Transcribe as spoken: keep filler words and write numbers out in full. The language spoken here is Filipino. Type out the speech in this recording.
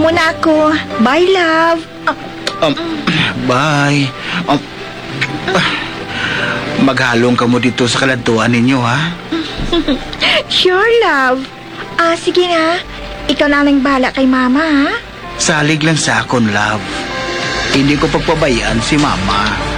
muna ako. Bye, love. Ah, Um, bye. Um, ah, maghalong ka mo dito sa kalantuan ninyo, ha? sure, love. Ah, sige na. Ikaw na lang bahala kay mama, ha? Salig lang sa akon, love. Hindi ko pagpabayaan si mama.